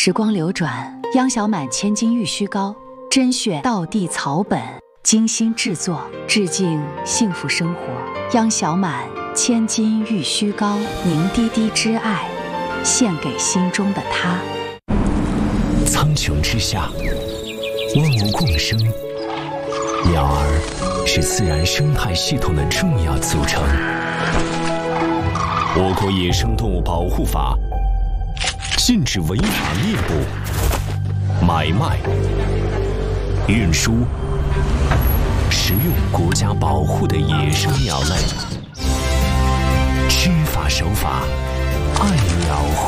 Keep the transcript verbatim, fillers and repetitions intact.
时光流转，央小满千金玉虚膏，甄选道地草本，精心制作，致敬幸福生活。央小满千金玉虚膏，凝滴滴之爱，献给心中的他。 苍穹之下，万物共生，鸟儿是自然生态系统的重要组成。我国野生动物保护法禁止违法猎捕、买卖、运输、食用国家保护的野生鸟类，知法守法，爱鸟。